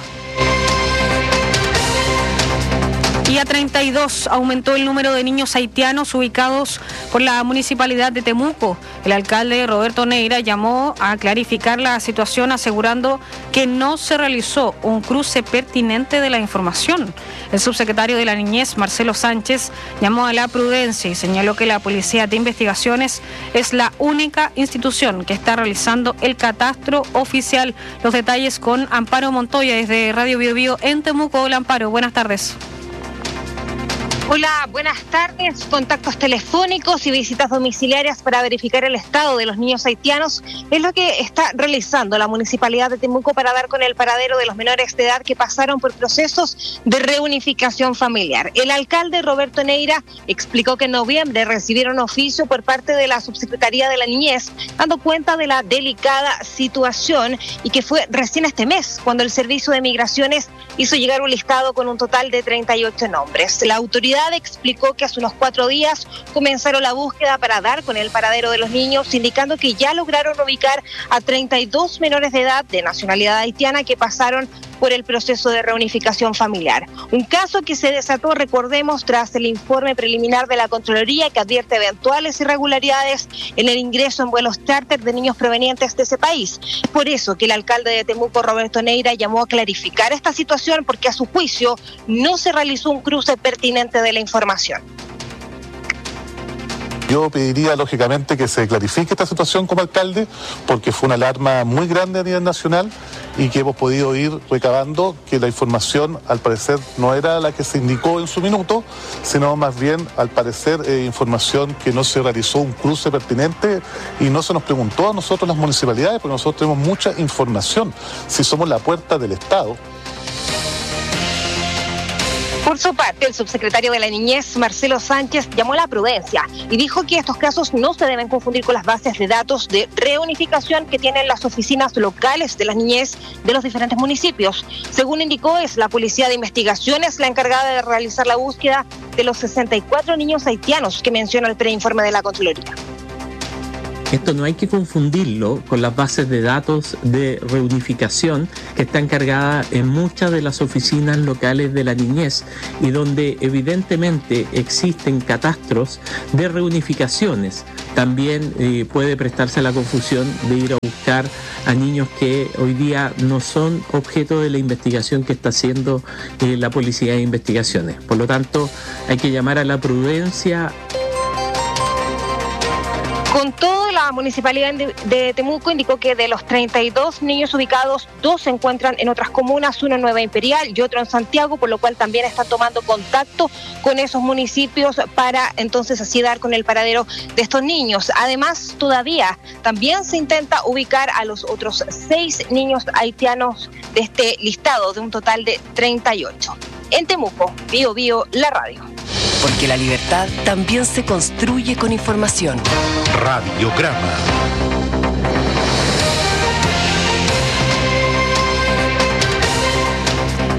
Y a 32 aumentó el número de niños haitianos ubicados por la municipalidad de Temuco. El alcalde Roberto Neira llamó a clarificar la situación asegurando que no se realizó un cruce pertinente de la información. El subsecretario de la Niñez, Marcelo Sánchez, llamó a la prudencia y señaló que la Policía de Investigaciones es la única institución que está realizando el catastro oficial. Los detalles con Amparo Montoya desde Radio Biobío en Temuco. Hola Amparo, buenas tardes. Hola, buenas tardes. Contactos telefónicos y visitas domiciliarias para verificar el estado de los niños haitianos es lo que está realizando la Municipalidad de Temuco para dar con el paradero de los menores de edad que pasaron por procesos de reunificación familiar. El alcalde Roberto Neira explicó que en noviembre recibieron oficio por parte de la Subsecretaría de la Niñez, dando cuenta de la delicada situación y que fue recién este mes cuando el Servicio de Migraciones hizo llegar un listado con un total de 38 nombres. La autoridad explicó que hace unos 4 días comenzaron la búsqueda para dar con el paradero de los niños, indicando que ya lograron ubicar a 32 menores de edad de nacionalidad haitiana que pasaron por el proceso de reunificación familiar. Un caso que se desató, recordemos, tras el informe preliminar de la Contraloría que advierte eventuales irregularidades en el ingreso en vuelos charter de niños provenientes de ese país. Por eso que el alcalde de Temuco, Roberto Neira, llamó a clarificar esta situación porque a su juicio no se realizó un cruce pertinente de la información. Yo pediría, lógicamente, que se clarifique esta situación como alcalde, porque fue una alarma muy grande a nivel nacional y que hemos podido ir recabando que la información, al parecer, no era la que se indicó en su minuto, sino más bien, al parecer, información que no se realizó un cruce pertinente y no se nos preguntó a nosotros las municipalidades, porque nosotros tenemos mucha información. Si somos la puerta del Estado. Por su parte, el subsecretario de la Niñez, Marcelo Sánchez, llamó a la prudencia y dijo que estos casos no se deben confundir con las bases de datos de reunificación que tienen las oficinas locales de la niñez de los diferentes municipios. Según indicó, es la Policía de Investigaciones la encargada de realizar la búsqueda de los 64 niños haitianos que menciona el preinforme de la Contraloría. Esto no hay que confundirlo con las bases de datos de reunificación que está encargada en muchas de las oficinas locales de la niñez y donde evidentemente existen catastros de reunificaciones. También puede prestarse a la confusión de ir a buscar a niños que hoy día no son objeto de la investigación que está haciendo la Policía de Investigaciones. Por lo tanto, hay que llamar a la prudencia. Con todo, la Municipalidad de Temuco indicó que de los 32 niños ubicados, 2 se encuentran en otras comunas, uno en Nueva Imperial y otro en Santiago, por lo cual también están tomando contacto con esos municipios para entonces así dar con el paradero de estos niños. Además, todavía también se intenta ubicar a los otros 6 niños haitianos de este listado, de un total de 38. En Temuco, Biobío, la radio. Porque la libertad también se construye con información. Radiograma.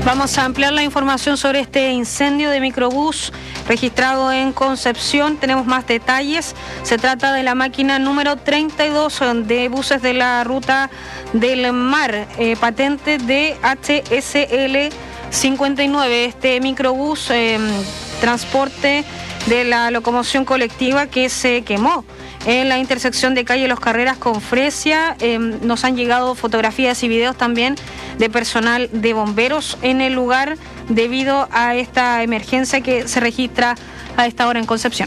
Vamos a ampliar la información sobre este incendio de microbús registrado en Concepción. Tenemos más detalles. Se trata de la máquina número 32 de buses de la ruta del mar, patente de HSL 59. Este microbús, transporte de la locomoción colectiva que se quemó en la intersección de calle Los Carreras con Fresia. Nos han llegado fotografías y videos también de personal de bomberos en el lugar debido a esta emergencia que se registra a esta hora en Concepción.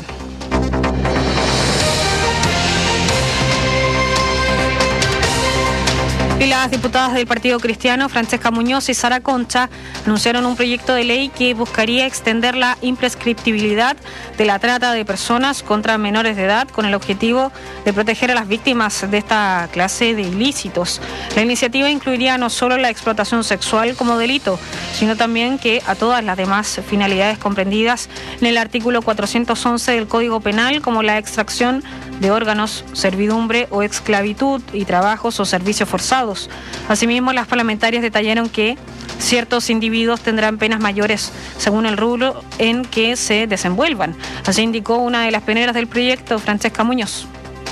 Y las diputadas del Partido Cristiano, Francesca Muñoz y Sara Concha, anunciaron un proyecto de ley que buscaría extender la imprescriptibilidad de la trata de personas contra menores de edad con el objetivo de proteger a las víctimas de esta clase de ilícitos. La iniciativa incluiría no solo la explotación sexual como delito, sino también que a todas las demás finalidades comprendidas en el artículo 411 del Código Penal, como la extracción de órganos, servidumbre o esclavitud y trabajos o servicios forzados. Asimismo, las parlamentarias detallaron que ciertos individuos tendrán penas mayores según el rubro en que se desenvuelvan. Así indicó una de las pioneras del proyecto, Francesca Muñoz.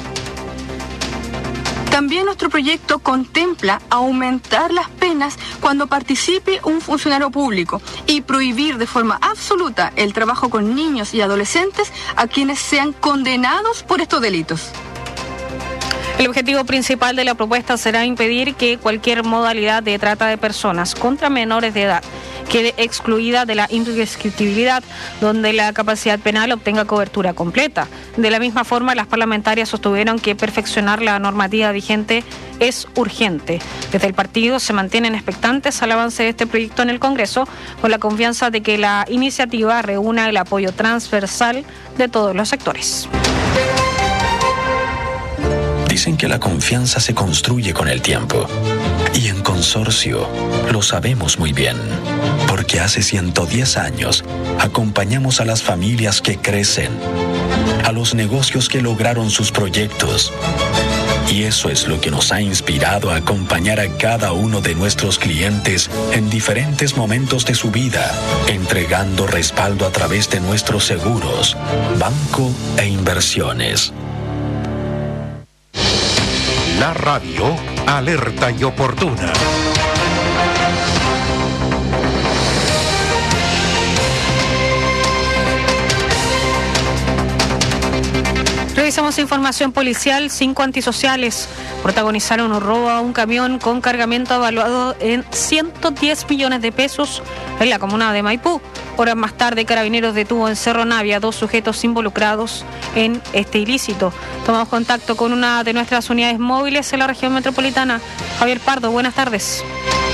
También nuestro proyecto contempla aumentar las penas cuando participe un funcionario público y prohibir de forma absoluta el trabajo con niños y adolescentes a quienes sean condenados por estos delitos. El objetivo principal de la propuesta será impedir que cualquier modalidad de trata de personas contra menores de edad quede excluida de la imprescriptibilidad, donde la capacidad penal obtenga cobertura completa. De la misma forma, las parlamentarias sostuvieron que perfeccionar la normativa vigente es urgente. Desde el partido se mantienen expectantes al avance de este proyecto en el Congreso, con la confianza de que la iniciativa reúna el apoyo transversal de todos los sectores. Dicen que la confianza se construye con el tiempo. Y en Consorcio lo sabemos muy bien. Porque hace 110 años acompañamos a las familias que crecen, a los negocios que lograron sus proyectos. Y eso es lo que nos ha inspirado a acompañar a cada uno de nuestros clientes en diferentes momentos de su vida, entregando respaldo a través de nuestros seguros, banco e inversiones. La radio, alerta y oportuna. Revisamos información policial. 5 antisociales protagonizaron un robo a un camión con cargamento evaluado en 110 millones de pesos en la comuna de Maipú. Horas más tarde, Carabineros detuvo en Cerro Navia 2 sujetos involucrados en este ilícito. Tomamos contacto con una de nuestras unidades móviles en la región metropolitana. Javier Pardo, buenas tardes.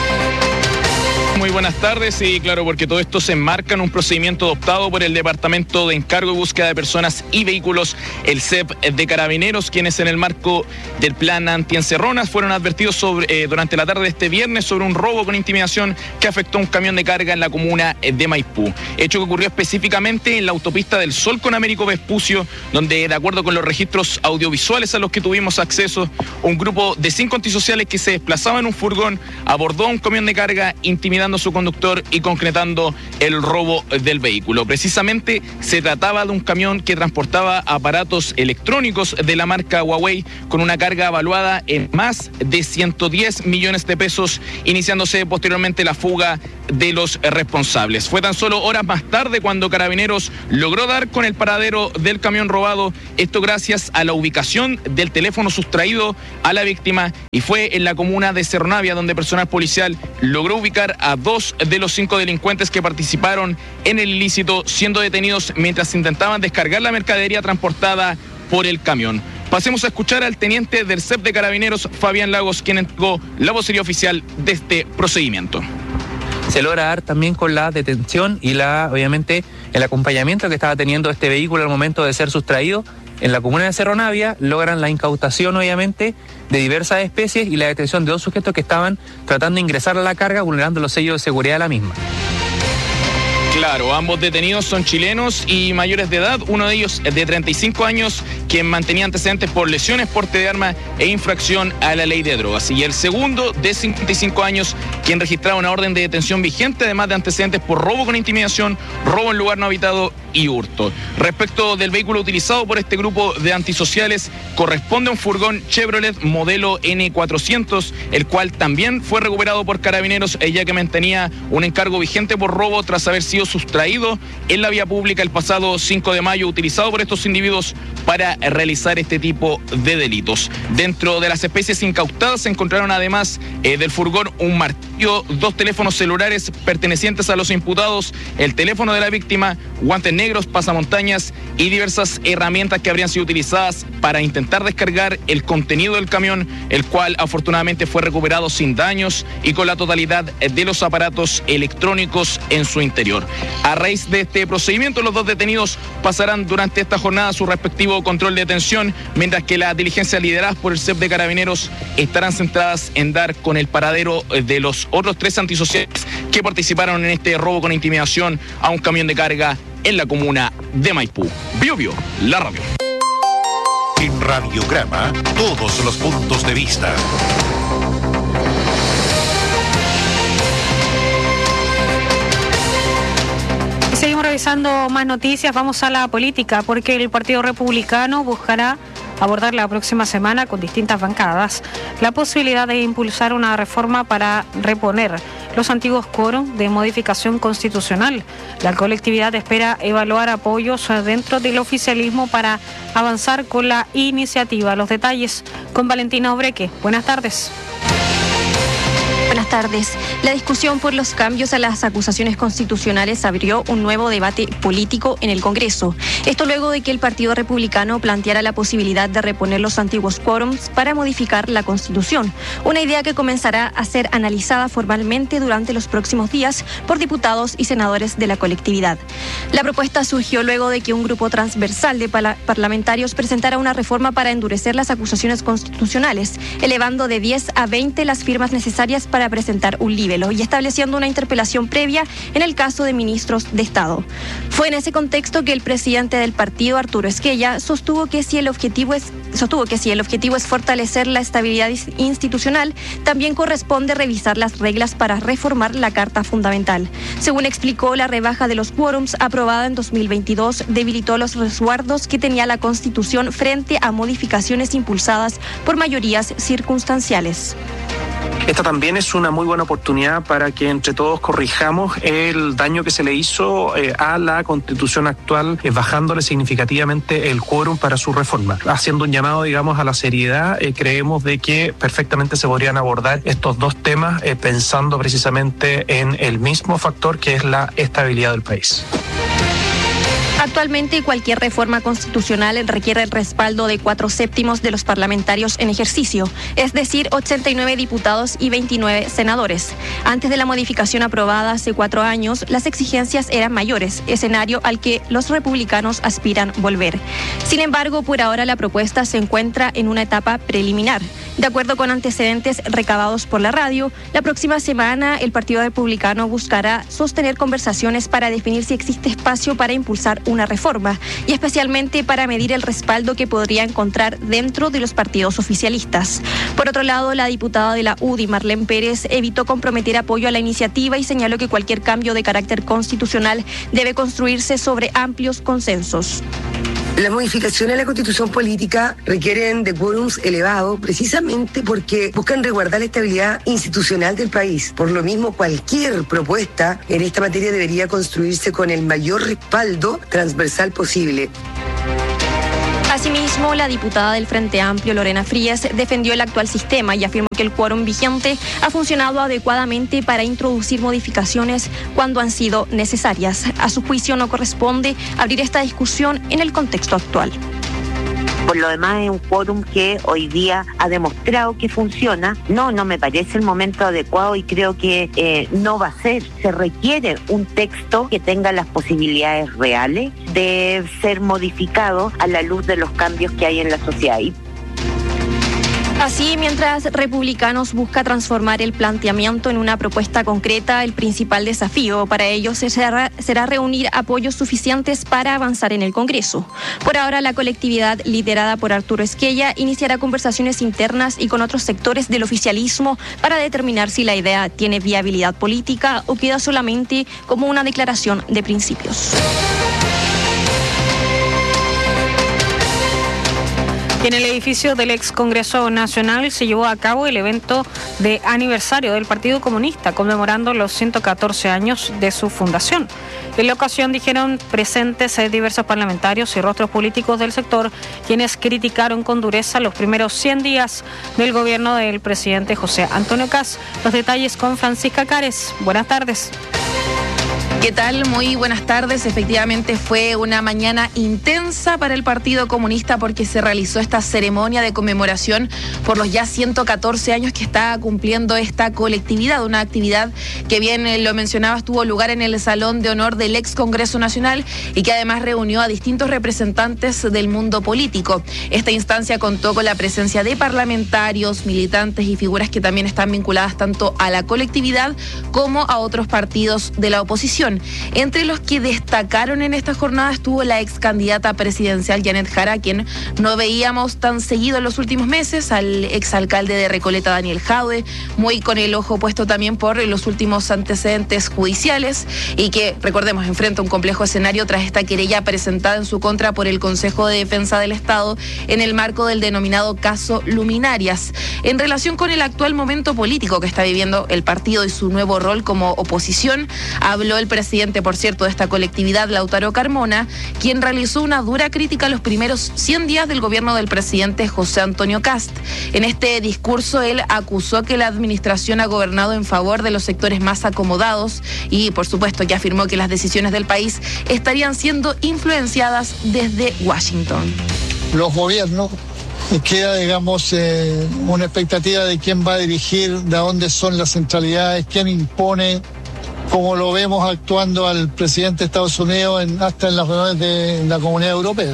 Muy buenas tardes, y claro, porque todo esto se enmarca en un procedimiento adoptado por el Departamento de Encargo y Búsqueda de Personas y Vehículos, el CEP de Carabineros, quienes en el marco del plan antiencerronas fueron advertidos durante la tarde de este viernes sobre un robo con intimidación que afectó a un camión de carga en la comuna de Maipú. Hecho que ocurrió específicamente en la autopista del Sol con Américo Vespucio, donde, de acuerdo con los registros audiovisuales a los que tuvimos acceso, un grupo de 5 antisociales que se desplazaban en un furgón abordó un camión de carga, intimidando a su conductor y concretando el robo del vehículo. Precisamente se trataba de un camión que transportaba aparatos electrónicos de la marca Huawei con una carga evaluada en más de 110 millones de pesos, iniciándose posteriormente la fuga de los responsables. Fue tan solo horas más tarde cuando Carabineros logró dar con el paradero del camión robado, esto gracias a la ubicación del teléfono sustraído a la víctima, y fue en la comuna de Cerro Navia donde personal policial logró ubicar a 2 de los 5 delincuentes que participaron en el ilícito, siendo detenidos mientras intentaban descargar la mercadería transportada por el camión. Pasemos a escuchar al teniente del CEP de Carabineros, Fabián Lagos, quien entregó la vocería oficial de este procedimiento. Se logra dar también con la detención y obviamente el acompañamiento que estaba teniendo este vehículo al momento de ser sustraído en la comuna de Cerro Navia. Logran la incautación obviamente de diversas especies y la detención de 2 sujetos que estaban tratando de ingresar a la carga vulnerando los sellos de seguridad de la misma. Claro, ambos detenidos son chilenos y mayores de edad, uno de ellos de 35 años, quien mantenía antecedentes por lesiones, porte de arma e infracción a la ley de drogas. Y el segundo, de 55 años, quien registraba una orden de detención vigente, además de antecedentes por robo con intimidación, robo en lugar no habitado y hurto. Respecto del vehículo utilizado por este grupo de antisociales, corresponde a un furgón Chevrolet modelo N400, el cual también fue recuperado por Carabineros, ya que mantenía un encargo vigente por robo tras haber sido sustraído en la vía pública el pasado 5 de mayo, utilizado por estos individuos para realizar este tipo de delitos. Dentro de las especies incautadas se encontraron además del furgón un martillo, 2 teléfonos celulares pertenecientes a los imputados, el teléfono de la víctima, guantes negros, pasamontañas y diversas herramientas que habrían sido utilizadas para intentar descargar el contenido del camión, el cual afortunadamente fue recuperado sin daños y con la totalidad de los aparatos electrónicos en su interior. A raíz de este procedimiento, los 2 detenidos pasarán durante esta jornada su respectivo control de detención, mientras que las diligencias lideradas por el CEP de Carabineros estarán centradas en dar con el paradero de los otros 3 antisociales que participaron en este robo con intimidación a un camión de carga en la comuna de Maipú. Bio Bio, la radio. En Radiograma, todos los puntos de vista. Seguimos revisando más noticias, vamos a la política, porque el Partido Republicano buscará abordar la próxima semana con distintas bancadas la posibilidad de impulsar una reforma para reponer los antiguos quórum de modificación constitucional. La colectividad espera evaluar apoyos dentro del oficialismo para avanzar con la iniciativa. Los detalles con Valentina Obreque. Buenas tardes. Buenas tardes. La discusión por los cambios a las acusaciones constitucionales abrió un nuevo debate político en el Congreso. Esto luego de que el Partido Republicano planteara la posibilidad de reponer los antiguos quórums para modificar la Constitución, una idea que comenzará a ser analizada formalmente durante los próximos días por diputados y senadores de la colectividad. La propuesta surgió luego de que un grupo transversal de parlamentarios presentara una reforma para endurecer las acusaciones constitucionales, elevando de 10 a 20 las firmas necesarias para presentar un libelo y estableciendo una interpelación previa en el caso de ministros de Estado. Fue en ese contexto que el presidente del partido, Arturo Esquella, sostuvo que si el objetivo es fortalecer la estabilidad institucional, también corresponde revisar las reglas para reformar la Carta Fundamental. Según explicó, la rebaja de los quórums aprobada en 2022 debilitó los resguardos que tenía la Constitución frente a modificaciones impulsadas por mayorías circunstanciales. Esta también es una muy buena oportunidad para que entre todos corrijamos el daño que se le hizo a la Constitución actual, bajándole significativamente el quórum para su reforma. Haciendo un llamado, digamos, a la seriedad, creemos de que perfectamente se podrían abordar estos 2 temas pensando precisamente en el mismo factor que es la estabilidad del país. Actualmente, cualquier reforma constitucional requiere el respaldo de 4/7 de los parlamentarios en ejercicio, es decir, 89 diputados y 29 senadores. Antes de la modificación aprobada hace 4 años, las exigencias eran mayores, escenario al que los republicanos aspiran volver. Sin embargo, por ahora la propuesta se encuentra en una etapa preliminar. De acuerdo con antecedentes recabados por la radio, la próxima semana el Partido Republicano buscará sostener conversaciones para definir si existe espacio para impulsar una reforma y especialmente para medir el respaldo que podría encontrar dentro de los partidos oficialistas. Por otro lado, la diputada de la UDI, Marlene Pérez, evitó comprometer apoyo a la iniciativa y señaló que cualquier cambio de carácter constitucional debe construirse sobre amplios consensos. Las modificaciones a la Constitución política requieren de quórums elevados precisamente porque buscan resguardar la estabilidad institucional del país. Por lo mismo, cualquier propuesta en esta materia debería construirse con el mayor respaldo transversal posible. Asimismo, la diputada del Frente Amplio, Lorena Frías, defendió el actual sistema y afirmó que el quórum vigente ha funcionado adecuadamente para introducir modificaciones cuando han sido necesarias. A su juicio, no corresponde abrir esta discusión en el contexto actual. Por lo demás, es un quórum que hoy día ha demostrado que funciona. No me parece el momento adecuado y creo que no va a ser. Se requiere un texto que tenga las posibilidades reales de ser modificado a la luz de los cambios que hay en la sociedad. Así, mientras Republicanos busca transformar el planteamiento en una propuesta concreta, el principal desafío para ellos será reunir apoyos suficientes para avanzar en el Congreso. Por ahora, la colectividad liderada por Arturo Esquella iniciará conversaciones internas y con otros sectores del oficialismo para determinar si la idea tiene viabilidad política o queda solamente como una declaración de principios. En el edificio del ex Congreso Nacional se llevó a cabo el evento de aniversario del Partido Comunista, conmemorando los 114 años de su fundación. En la ocasión dijeron presentes diversos parlamentarios y rostros políticos del sector, quienes criticaron con dureza los primeros 100 días del gobierno del presidente José Antonio Kast. Los detalles con Francisca Cares. Buenas tardes. ¿Qué tal? Muy buenas tardes. Efectivamente fue una mañana intensa para el Partido Comunista porque se realizó esta ceremonia de conmemoración por los ya 114 años que está cumpliendo esta colectividad, una actividad que bien lo mencionabas, tuvo lugar en el Salón de Honor del ex Congreso Nacional y que además reunió a distintos representantes del mundo político. Esta instancia contó con la presencia de parlamentarios, militantes y figuras que también están vinculadas tanto a la colectividad como a otros partidos de la oposición. Entre los que destacaron en esta jornada estuvo la ex candidata presidencial Janet Jara, a quien no veíamos tan seguido en los últimos meses, al exalcalde de Recoleta Daniel Jadwe, muy con el ojo puesto también por los últimos antecedentes judiciales y que, recordemos, enfrenta un complejo escenario tras esta querella presentada en su contra por el Consejo de Defensa del Estado en el marco del denominado caso Luminarias. En relación con el actual momento político que está viviendo el partido y su nuevo rol como oposición, habló el presidente, por cierto, de esta colectividad, Lautaro Carmona, quien realizó una dura crítica a los primeros 100 días del gobierno del presidente José Antonio Kast. En este discurso, él acusó que la administración ha gobernado en favor de los sectores más acomodados y, por supuesto, que afirmó que las decisiones del país estarían siendo influenciadas desde Washington. Los gobiernos queda, digamos, una expectativa de quién va a dirigir, de dónde son las centralidades, quién impone, como lo vemos actuando al presidente de Estados Unidos hasta en las reuniones de la Comunidad Europea.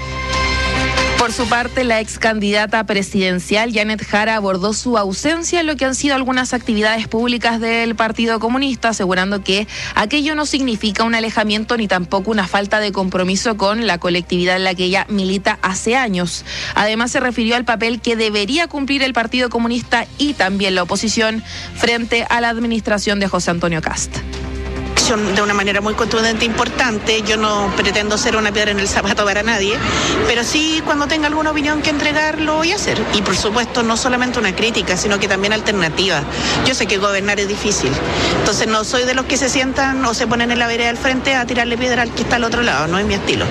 Por su parte, la ex candidata presidencial Janet Jara abordó su ausencia en lo que han sido algunas actividades públicas del Partido Comunista, asegurando que aquello no significa un alejamiento ni tampoco una falta de compromiso con la colectividad en la que ella milita hace años. Además, se refirió al papel que debería cumplir el Partido Comunista y también la oposición frente a la administración de José Antonio Kast. De una manera muy contundente e importante. Yo no pretendo ser una piedra en el zapato para nadie, pero sí, cuando tenga alguna opinión que entregar, lo voy a hacer. Y por supuesto, no solamente una crítica, sino que también alternativa. Yo sé que gobernar es difícil, entonces no soy de los que se sientan o se ponen en la vereda del frente a tirarle piedra al que está al otro lado, no es mi estilo.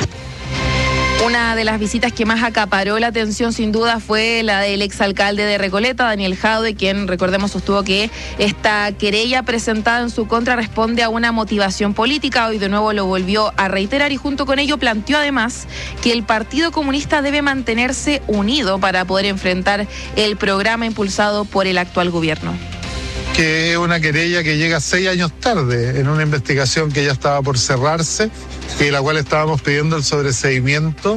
Una de las visitas que más acaparó la atención sin duda fue la del exalcalde de Recoleta, Daniel Jadwe, quien, recordemos, sostuvo que esta querella presentada en su contra responde a una motivación política. Hoy de nuevo lo volvió a reiterar y junto con ello planteó además que el Partido Comunista debe mantenerse unido para poder enfrentar el programa impulsado por el actual gobierno. Que es una querella que llega 6 años tarde en una investigación que ya estaba por cerrarse y la cual estábamos pidiendo el sobreseimiento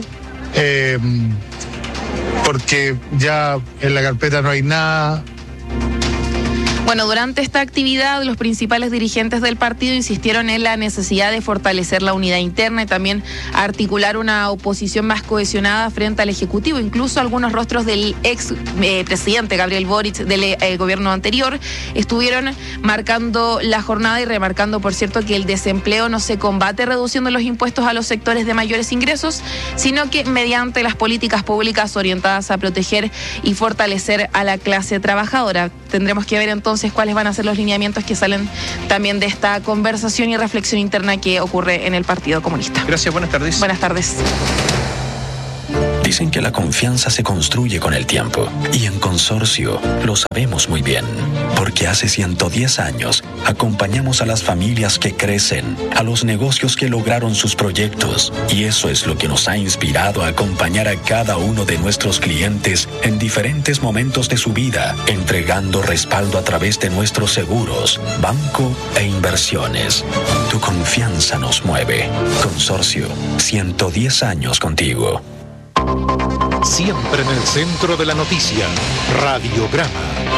porque ya en la carpeta no hay nada. Bueno, durante esta actividad los principales dirigentes del partido insistieron en la necesidad de fortalecer la unidad interna y también articular una oposición más cohesionada frente al Ejecutivo. Incluso algunos rostros del ex presidente Gabriel Boric del gobierno anterior estuvieron marcando la jornada y remarcando, por cierto, que el desempleo no se combate reduciendo los impuestos a los sectores de mayores ingresos, sino que mediante las políticas públicas orientadas a proteger y fortalecer a la clase trabajadora. Tendremos que ver entonces cuáles van a ser los lineamientos que salen también de esta conversación y reflexión interna que ocurre en el Partido Comunista. Gracias, buenas tardes. Buenas tardes. Dicen que la confianza se construye con el tiempo y en Consorcio lo sabemos muy bien, porque hace 110 años acompañamos a las familias que crecen, a los negocios que lograron sus proyectos y eso es lo que nos ha inspirado a acompañar a cada uno de nuestros clientes en diferentes momentos de su vida, entregando respaldo a través de nuestros seguros, banco e inversiones. Tu confianza nos mueve. Consorcio, 110 años contigo. Siempre en el centro de la noticia, Radiograma.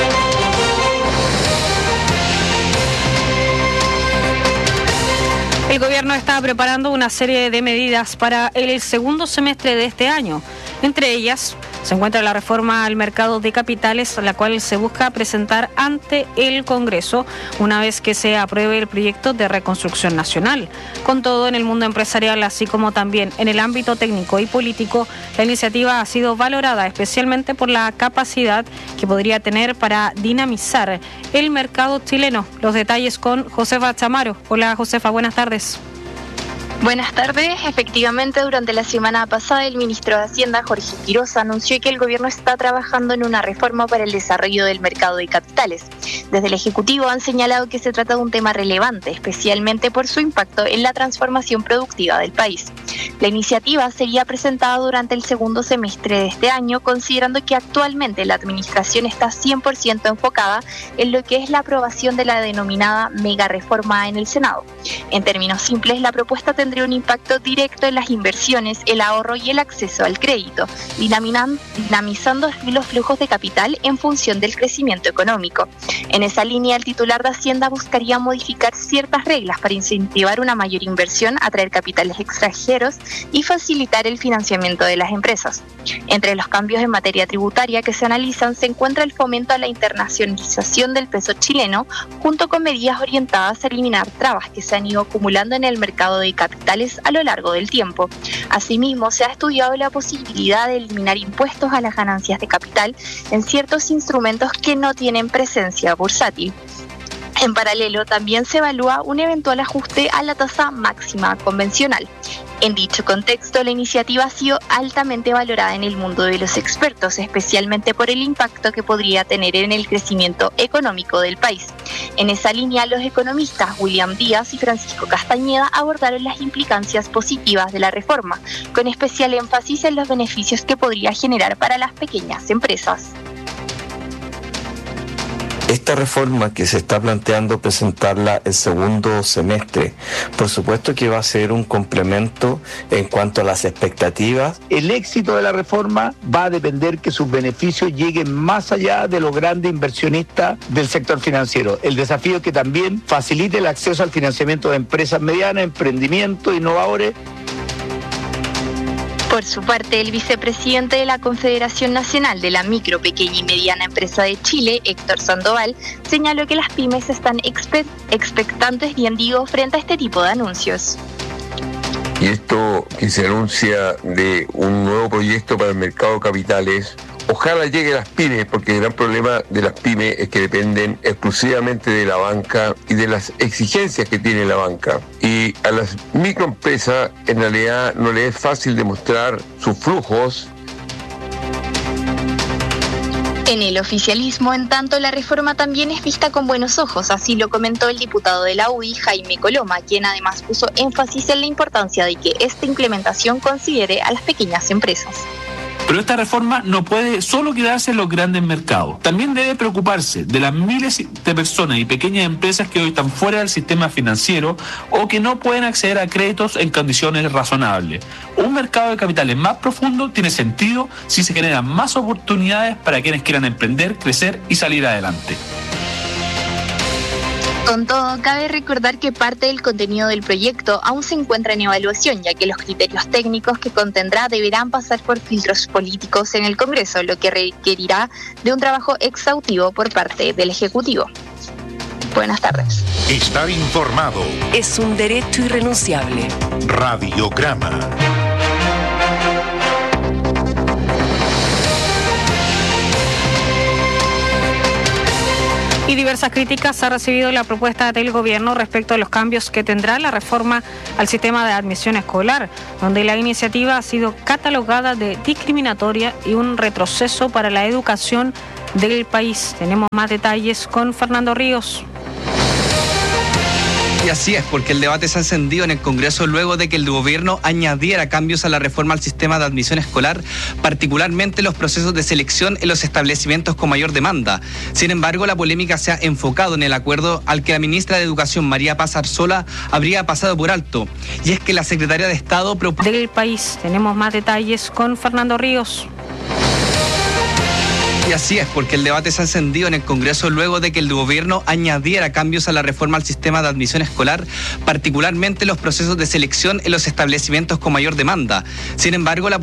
El gobierno está preparando una serie de medidas para el segundo semestre de este año. Entre ellas se encuentra la reforma al mercado de capitales, la cual se busca presentar ante el Congreso una vez que se apruebe el proyecto de reconstrucción nacional. Con todo, en el mundo empresarial, así como también en el ámbito técnico y político, la iniciativa ha sido valorada especialmente por la capacidad que podría tener para dinamizar el mercado chileno. Los detalles con Josefa Chamaro. Hola Josefa, buenas tardes. Buenas tardes. Efectivamente, durante la semana pasada, el ministro de Hacienda, Jorge Quiroz, anunció que el gobierno está trabajando en una reforma para el desarrollo del mercado de capitales. Desde el Ejecutivo han señalado que se trata de un tema relevante, especialmente por su impacto en la transformación productiva del país. La iniciativa sería presentada durante el segundo semestre de este año, considerando que actualmente la administración está 100% enfocada en lo que es la aprobación de la denominada mega reforma en el Senado. En términos simples, la propuesta tendría un impacto directo en las inversiones, el ahorro y el acceso al crédito, dinamizando así los flujos de capital en función del crecimiento económico. En esa línea, el titular de Hacienda buscaría modificar ciertas reglas para incentivar una mayor inversión, atraer capitales extranjeros y facilitar el financiamiento de las empresas. Entre los cambios en materia tributaria que se analizan se encuentra el fomento a la internacionalización del peso chileno, junto con medidas orientadas a eliminar trabas que se han ido acumulando en el mercado de capitales a lo largo del tiempo. Asimismo, se ha estudiado la posibilidad de eliminar impuestos a las ganancias de capital en ciertos instrumentos que no tienen presencia bursátil. En paralelo, también se evalúa un eventual ajuste a la tasa máxima convencional. En dicho contexto, la iniciativa ha sido altamente valorada en el mundo de los expertos, especialmente por el impacto que podría tener en el crecimiento económico del país. En esa línea, los economistas William Díaz y Francisco Castañeda abordaron las implicancias positivas de la reforma, con especial énfasis en los beneficios que podría generar para las pequeñas empresas. Esta reforma que se está planteando presentarla el segundo semestre, por supuesto que va a ser un complemento en cuanto a las expectativas. El éxito de la reforma va a depender que sus beneficios lleguen más allá de los grandes inversionistas del sector financiero. El desafío es que también facilite el acceso al financiamiento de empresas medianas, emprendimientos, innovadores. Por su parte, el vicepresidente de la Confederación Nacional de la Micro, Pequeña y Mediana Empresa de Chile, Héctor Sandoval, señaló que las pymes están expectantes, bien digo, frente a este tipo de anuncios. Y esto que se anuncia de un nuevo proyecto para el mercado de capitales, ojalá llegue a las pymes, porque el gran problema de las pymes es que dependen exclusivamente de la banca y de las exigencias que tiene la banca. Y a las microempresas en realidad no les es fácil demostrar sus flujos. En el oficialismo, en tanto, la reforma también es vista con buenos ojos, así lo comentó el diputado de la UDI, Jaime Coloma, quien además puso énfasis en la importancia de que esta implementación considere a las pequeñas empresas. Pero esta reforma no puede solo quedarse en los grandes mercados. También debe preocuparse de las miles de personas y pequeñas empresas que hoy están fuera del sistema financiero o que no pueden acceder a créditos en condiciones razonables. Un mercado de capitales más profundo tiene sentido si se generan más oportunidades para quienes quieran emprender, crecer y salir adelante. Con todo, cabe recordar que parte del contenido del proyecto aún se encuentra en evaluación, ya que los criterios técnicos que contendrá deberán pasar por filtros políticos en el Congreso, lo que requerirá de un trabajo exhaustivo por parte del Ejecutivo. Buenas tardes. Estar informado es un derecho irrenunciable. Radiograma. Y diversas críticas ha recibido la propuesta del gobierno respecto a los cambios que tendrá la reforma al sistema de admisión escolar, donde la iniciativa ha sido catalogada de discriminatoria y un retroceso para la educación del país. Tenemos más detalles con Fernando Ríos. Y así es, porque el debate se ha encendido en el Congreso luego de que el gobierno añadiera cambios a la reforma al sistema de admisión escolar, particularmente los procesos de selección en los establecimientos con mayor demanda. Sin embargo, la polémica se ha enfocado en el acuerdo al que la ministra de Educación, María Paz Arzola, habría pasado por alto. Y es que la secretaria de Estado del país. Tenemos más detalles con Fernando Ríos. Y así es, porque el debate se ha encendido en el Congreso luego de que el gobierno añadiera cambios a la reforma al sistema de admisión escolar, particularmente los procesos de selección en los establecimientos con mayor demanda. Sin embargo, la